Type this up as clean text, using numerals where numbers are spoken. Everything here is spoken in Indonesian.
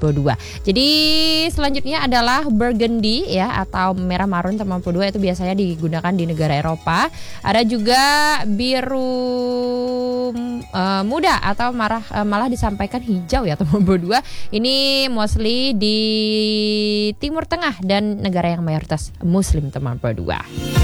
42. Jadi selanjutnya adalah burgundy ya atau merah marun teman 42, itu biasanya digunakan di negara Eropa. Ada juga biru muda atau malah disampaikan hijau ya teman 42. Ini mostly di Timur Tengah dan negara yang mayoritas Muslim teman 42.